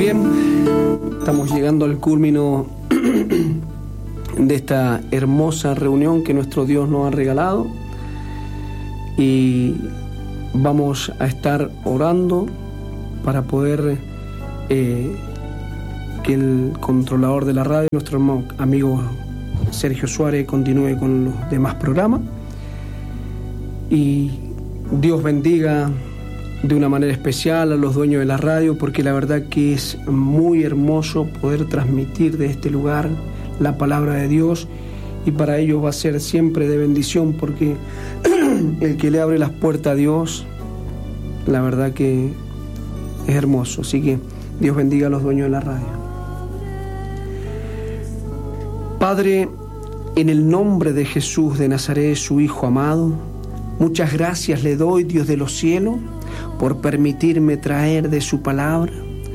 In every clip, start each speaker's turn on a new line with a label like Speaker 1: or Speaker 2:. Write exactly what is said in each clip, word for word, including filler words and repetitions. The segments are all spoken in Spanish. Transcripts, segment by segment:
Speaker 1: Bien, estamos llegando al culmino de esta hermosa reunión que nuestro Dios nos ha regalado y vamos a estar orando para poder eh, que el controlador de la radio, nuestro hermano, amigo Sergio Suárez, continúe con los demás programas y Dios bendiga de una manera especial a los dueños de la radio, porque la verdad que es muy hermoso poder transmitir de este lugar la palabra de Dios, y para ellos va a ser siempre de bendición, porque el que le abre las puertas a Dios, la verdad que es hermoso. Así que Dios bendiga a los dueños de la radio. Padre, en el nombre de Jesús de Nazaret, su Hijo amado, muchas gracias le doy, Dios de los cielos, por permitirme traer de su palabra.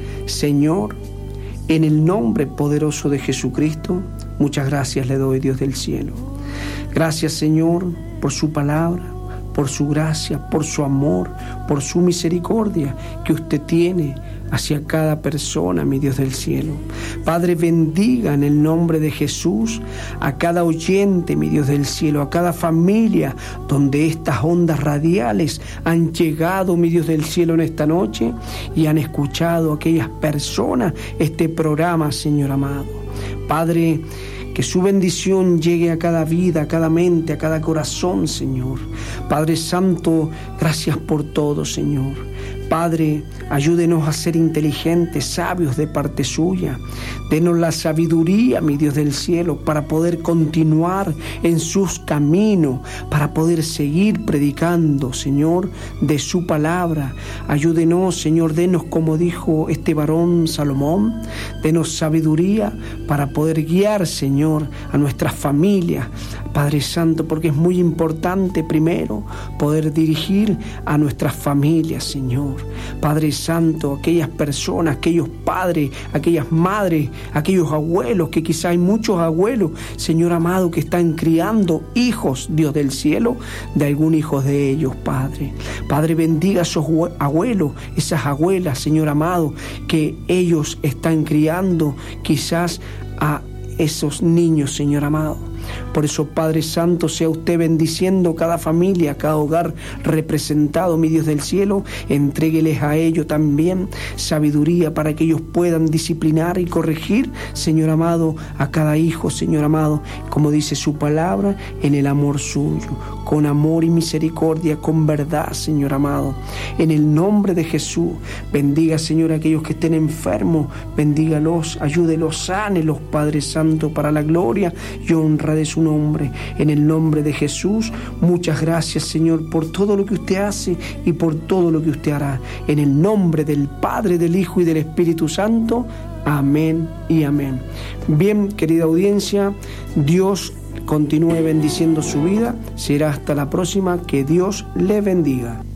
Speaker 1: Señor, en el nombre poderoso de Jesucristo, muchas gracias le doy, Dios del cielo. Gracias, Señor, por su palabra, por su gracia, por su amor, por su misericordia que usted tiene hacia cada persona, mi Dios del cielo. Padre, bendiga en el nombre de Jesús a cada oyente, mi Dios del cielo, a cada familia donde estas ondas radiales han llegado, mi Dios del cielo, en esta noche y han escuchado a aquellas personas este programa, Señor amado. Padre, que su bendición llegue a cada vida, a cada mente, a cada corazón, Señor. Padre Santo, gracias por todo, Señor. Padre, ayúdenos a ser inteligentes, sabios de parte suya. Denos la sabiduría, mi Dios del cielo, para poder continuar en sus caminos, para poder seguir predicando, Señor, de su palabra. Ayúdenos, Señor, denos, como dijo este varón Salomón, denos sabiduría para poder guiar, Señor, a nuestras familias, Padre Santo, porque es muy importante primero poder dirigir a nuestras familias, Señor. Padre Santo, aquellas personas, aquellos padres, aquellas madres, aquellos abuelos, que quizá hay muchos abuelos, Señor amado, que están criando hijos, Dios del cielo, de algún hijo de ellos, Padre. Padre, bendiga a esos abuelos, esas abuelas, Señor amado, que ellos están criando quizás a esos niños, Señor amado. Por eso, Padre Santo, sea usted bendiciendo cada familia, cada hogar representado, mi Dios del cielo. Entrégueles a ellos también sabiduría para que ellos puedan disciplinar y corregir, Señor amado, a cada hijo, Señor amado, como dice su palabra, en el amor suyo, con amor y misericordia, con verdad, Señor amado. En el nombre de Jesús, bendiga, Señor, a aquellos que estén enfermos, bendígalos, ayúdelos, sánelos, Padre Santo, para la gloria y honra de su nombre. En el nombre de Jesús, muchas gracias, Señor, por todo lo que usted hace y por todo lo que usted hará. En el nombre del Padre, del Hijo y del Espíritu Santo. Amén y amén. Bien, querida audiencia, Dios continúe bendiciendo su vida. Será hasta la próxima. Que Dios le bendiga.